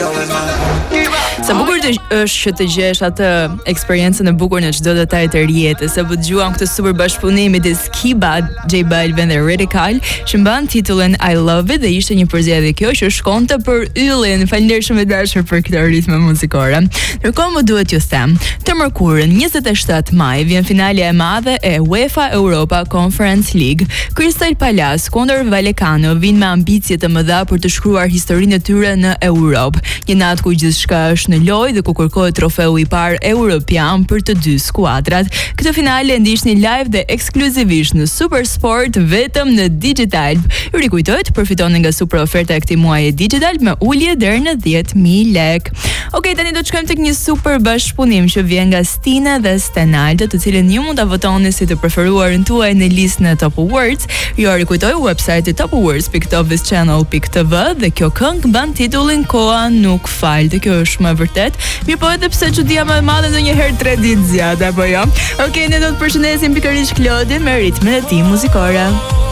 Sa bukur është që të gjesh atë eksperiencën e bukur në çdo detaj të rjetës. Sapo dëgjuam këtë super bashkëpunim midis Kiba, J Balvin dhe Radical, që mban titullin I Love It dhe ishte një përzgjedhje kjo që shkonte për yllin. Faleminderit shumë dashur për këtë ritme muzikore. Ndërkohë më duhet t'ju them, të mërkurën 27 maj vjen finalja e madhe e UEFA Europa Conference League. Crystal Palace kundër Vallecano vijnë me ambicie të mëdha për të shkruar historinë e tyre në Europë. Një natë ku gjithçka është në lojë dhe ku kërkohet trofeu i parë europian për të dy skuadrat. Këtë finale ndiqni live dhe ekskluzivisht në Super Sport vetëm në Digital. Ju rikujtoj të përfitoni nga super oferta e këtij muaji Digital me ulje deri në 10.000 lekë. Okej, tani do të shkojmë tek një super bashkëpunim që vjen nga Stina dhe Stenaldo, të cilën ju mund ta votoni si të preferuarin tuaj në listën e Top Awards. Ju rikujtoj website-i topawards.topvischannel.tv dhe kjo këngë mban titullin Koha nuk fal. Dhe kjo është më vërtet. Mirë po edhe pse çudia më e madhe ndonjëherë 3 ditë zgjat apo jo. Okej, ne do të përshëndesim pikërisht Klodin me ritmin e tij muzikore.